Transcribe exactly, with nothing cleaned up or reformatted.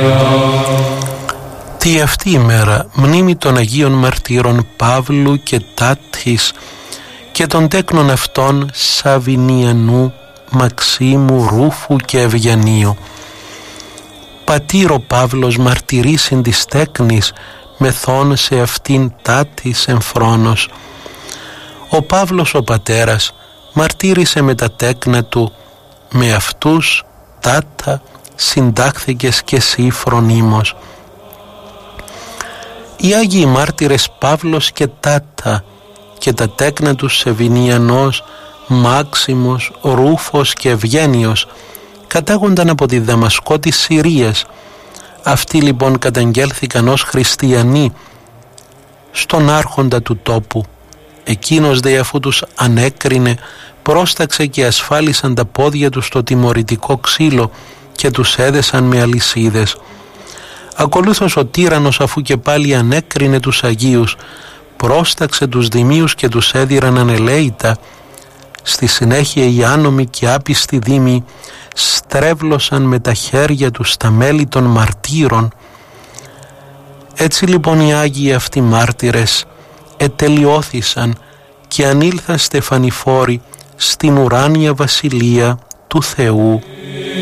Τι αυτή η μέρα μνήμη των Αγίων Μαρτύρων Παύλου και Τάτης και των τέκνων αυτών Σαβινιανού, Μαξίμου, Ρούφου και Ευγενίου. Πατήρ ο Παύλος μαρτυρήσιν της τέκνης μεθών σε αυτήν Τάτης εμφρόνος. Ο Παύλος ο πατέρας μαρτύρησε με τα τέκνα του, με αυτούς Τάτα συντάχθηκες και εσύ φρονίμος. Οι Άγιοι μάρτυρες Παύλος και Τάτα και τα τέκνα τους Σεβινιανός, Μάξιμος, Ρούφος και Ευγένιος κατάγονταν από τη Δαμασκό της Συρίας. Αυτοί λοιπόν καταγγέλθηκαν ως χριστιανοί στον άρχοντα του τόπου. Εκείνος δε αφού τους ανέκρινε πρόσταξε και ασφάλισαν τα πόδια τους στο τιμωρητικό ξύλο και τους έδεσαν με αλυσίδες. Ακολούθως ο τύραννος αφού και πάλι ανέκρινε τους Αγίους πρόσταξε τους δημίους και τους έδιραν ανελαίητα. Στη συνέχεια οι άνομοι και άπιστοι δήμοι στρέβλωσαν με τα χέρια τους τα μέλη των μαρτύρων. Έτσι λοιπόν οι Άγιοι αυτοί μάρτυρες ετελειώθησαν και ανήλθαν στεφανιφόροι στην ουράνια βασιλεία του Θεού.